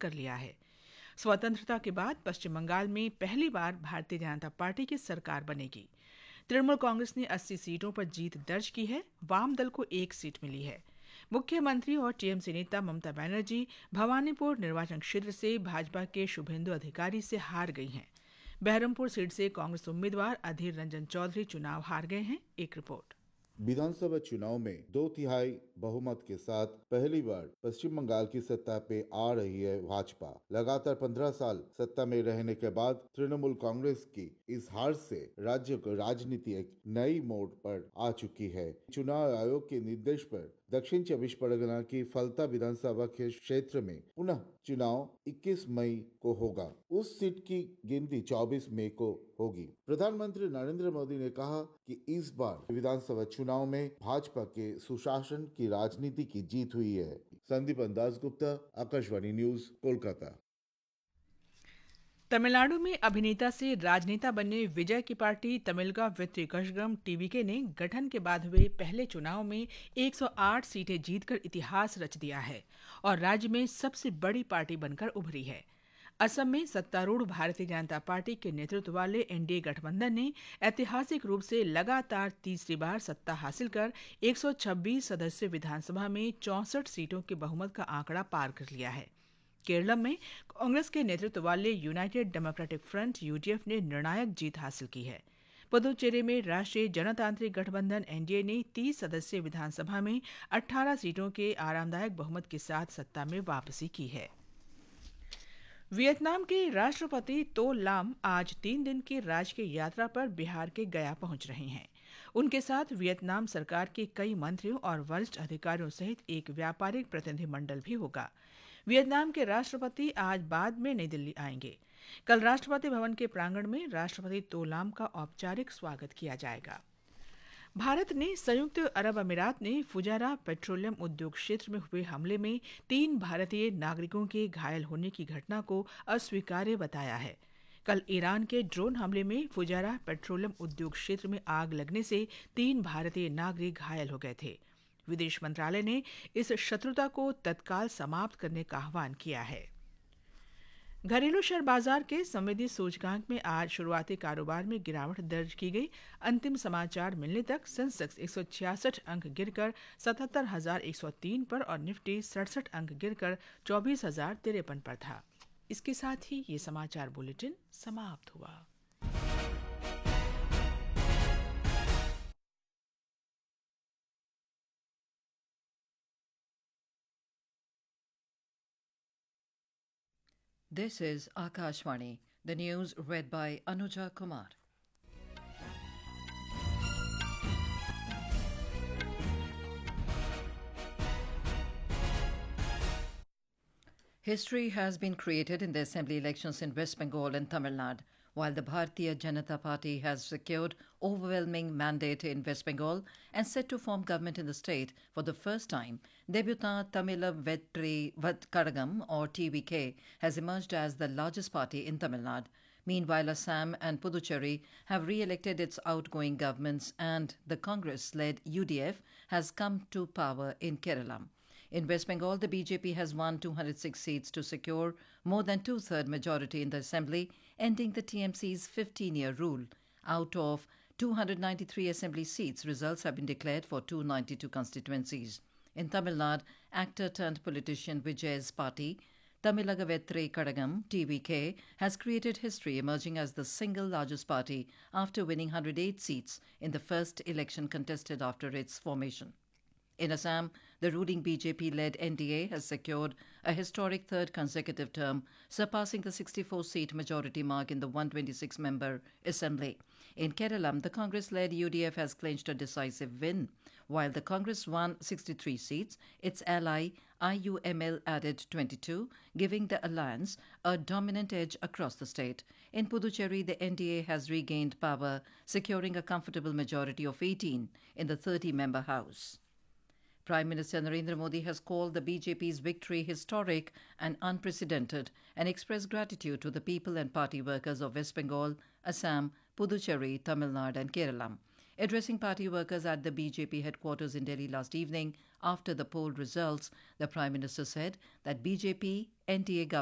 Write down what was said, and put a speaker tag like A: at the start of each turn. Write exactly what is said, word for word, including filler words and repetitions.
A: कर लिया है। स्वतंत्रता के बाद पश्चिम बंगाल में पहली बार भारतीय जनता पार्टी की सरकार बनेगी। तृणमूल कांग्रेस ने अस्सी सीटों पर जीत दर्ज की है। वाम दल को एक सीट मिली है। मुख्यमंत्री और टीएमसी नेता ममता बनर्जी भवानीपुर निर्वाचन क्षेत्र से भाजपा के शुभेंदु अधिकारी से हार गई हैं। बहरमपुर सीट से कांग्रेस उम्मीदवार अधीर रंजन चौधरी चुनाव हार गए हैं। एक रिपोर्ट।
B: विधानसभा चुनाव में दो तिहाई बहुमत के साथ पहली बार पश्चिम बंगाल की सत्ता पे आ रही है भाजपा। लगातार पंद्रह साल सत्ता में रहने के बाद तृणमूल कांग्रेस की इस हार से राज्य को राजनीति एक नई मोड़ पर आ चुकी है। चुनाव आयोग के निर्देश पर दक्षिण चौबीस परगना की फलता विधानसभा के क्षेत्र में पुनः चुनाव इक्कीस मई को होगा। उस सीट की गिनती चौबीस मई को होगी। प्रधानमंत्री नरेंद्र मोदी ने कहा कि इस बार विधानसभा चुनाव में भाजपा के सुशासन की राजनीति की जीत हुई है। संदीपन दासगुप्ता, आकाशवाणी न्यूज, कोलकाता।
A: तमिलनाडु में अभिनेता से राजनेता बनने विजय की पार्टी तमिलगा वेट्री कझगम टीवीके ने गठन के बाद हुए पहले चुनाव में एक सौ आठ सीटें जीतकर इतिहास रच दिया है और राज्य में सबसे बड़ी पार्टी बनकर उभरी है। असम में सत्तारूढ़ भारतीय जनता पार्टी के नेतृत्व वाले एनडीए गठबंधन ने ऐतिहासिक रूप से लगातार तीसरी बार सत्ता हासिल कर एक सौ छब्बीस सदस्यीय विधानसभा में चौसठ सीटों के बहुमत का आंकड़ा पार कर लिया है। केरल में कांग्रेस के नेतृत्व वाले यूनाइटेड डेमोक्रेटिक फ्रंट यूडीएफ ने निर्णायक जीत हासिल की है। पुदुचेरी में राष्ट्रीय जनतांत्रिक गठबंधन एनडीए ने तीस सदस्यीय विधानसभा में अठारह सीटों के आरामदायक बहुमत के साथ सत्ता में वापसी की है। वियतनाम के राष्ट्रपति तो लाम आज तीन दिन की राजकीय यात्रा पर बिहार के गया पहुंच रहे हैं। उनके साथ वियतनाम सरकार के कई मंत्रियों और वरिष्ठ अधिकारियों सहित एक व्यापारिक प्रतिनिधिमंडल भी होगा। वियतनाम के राष्ट्रपति आज बाद में नई दिल्ली आएंगे। कल राष्ट्रपति भवन के प्रांगण में राष्ट्रपति तो लाम का औपचारिक स्वागत किया जाएगा। भारत ने संयुक्त अरब अमीरात ने फुजारा पेट्रोलियम उद्योग क्षेत्र में हुए हमले में तीन भारतीय नागरिकों के घायल होने की घटना को अस्वीकार्य बताया है। कल ईरान के ड्रोन हमले में फुजारा पेट्रोलियम उद्योग क्षेत्र में आग लगने से तीन भारतीय नागरिक घायल हो गए थे। विदेश मंत्रालय ने इस शत्रुता को तत्काल समाप्त करने का आह्वान किया है। घरेलू शेयर बाजार के संवेदी सूचकांक में आज शुरुआती कारोबार में गिरावट दर्ज की गई। अंतिम समाचार मिलने तक सेंसेक्स एक सौ छियासठ अंक गिरकर सतहत्तर हजार एक सौ तीन पर और निफ्टी सड़सठ अंक गिरकर चौबीस हजार तिरपन पर था। इसके साथ ही ये समाचार बुलेटिन समाप्त हुआ।
C: This is Akashvani, the news read by Anuja Kumar. History has been created in the assembly elections in West Bengal and Tamil Nadu. While the Bharatiya Janata Party has secured overwhelming mandate in West Bengal and set to form government in the state for the first time, debutant Tamila Vetri Kadagam or T V K has emerged as the largest party in Tamil Nadu. Meanwhile, Assam and Puducherry have re-elected its outgoing governments and the Congress-led U D F has come to power in Kerala. In West Bengal, the B J P has won two hundred six seats to secure more than two-thirds majority in the assembly, ending the T M C's fifteen-year rule. Out of two hundred ninety-three assembly seats, results have been declared for two hundred ninety-two constituencies. In Tamil Nadu, actor-turned-politician Vijay's party, Tamilaga Vetri Kadagam, T V K, has created history, emerging as the single largest party after winning one hundred eight seats in the first election contested after its formation. In Assam, the ruling B J P-led N D A has secured a historic third consecutive term, surpassing the sixty-four seat majority mark in the one hundred twenty-six member assembly. In Kerala, the Congress-led U D F has clinched a decisive win. While the Congress won sixty-three seats, its ally I U M L added twenty-two, giving the alliance a dominant edge across the state. In Puducherry, the N D A has regained power, securing a comfortable majority of eighteen in the thirty member House. Prime Minister Narendra Modi has called the B J P's victory historic and unprecedented and expressed gratitude to the people and party workers of West Bengal, Assam, Puducherry, Tamil Nadu and Kerala. Addressing party workers at the B J P headquarters in Delhi last evening after the poll results, the Prime Minister said that B J P N D A government